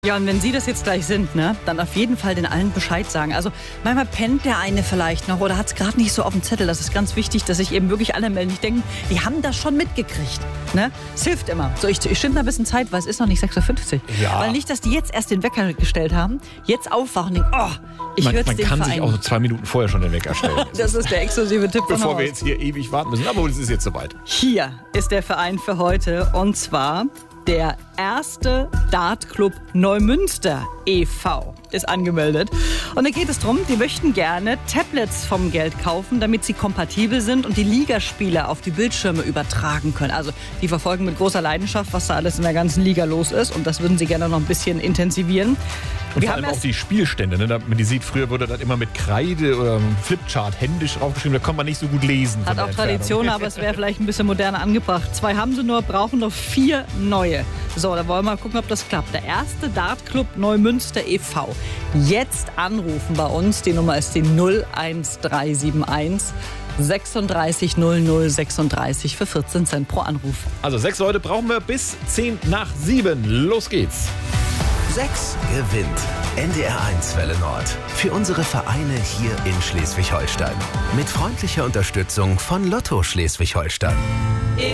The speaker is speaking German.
Ja, und wenn Sie das jetzt gleich sind, ne, dann auf jeden Fall den allen Bescheid sagen. Also manchmal pennt der eine vielleicht noch oder hat es gerade nicht so auf dem Zettel. Das ist ganz wichtig, dass sich eben wirklich alle melden. Ich denke, die haben das schon mitgekriegt. Ne? Es hilft immer. So, ich stinde ein bisschen Zeit, weil es ist noch nicht 6.50 Uhr. Ja. Weil nicht, dass die jetzt erst den Wecker gestellt haben, jetzt aufwachen und denken, oh, ich höre jetzt Man den kann Verein. sich auch so 2 Minuten vorher schon den Wecker stellen. Das ist der exklusive Tipp von Bevor wir Horst. jetzt hier ewig warten müssen. Aber es ist jetzt soweit. Hier ist der Verein für heute und zwar der erste Dartclub Neumünster e.V. ist angemeldet. Und da geht es darum, die möchten gerne Tablets vom Geld kaufen, damit sie kompatibel sind und die Ligaspiele auf die Bildschirme übertragen können. Also die verfolgen mit großer Leidenschaft, was da alles in der ganzen Liga los ist und das würden sie gerne noch ein bisschen intensivieren. Und vor allem auch die Spielstände. Ne? Damit man die sieht, früher wurde das immer mit Kreide oder einem Flipchart händisch draufgeschrieben. Da kann man nicht so gut lesen. Hat auch Tradition, aber es wäre vielleicht ein bisschen moderner angebracht. 2 haben sie nur, brauchen noch 4 neue. So, da wollen wir mal gucken, ob das klappt. Der erste Dartclub Neumünster e.V. Jetzt anrufen bei uns. Die Nummer ist die 01371 36 00 36 für 14 Cent pro Anruf. Also 6 Leute brauchen wir bis 7:10. Los geht's. 6 gewinnt. NDR1 Welle Nord. Für unsere Vereine hier in Schleswig-Holstein. Mit freundlicher Unterstützung von Lotto Schleswig-Holstein.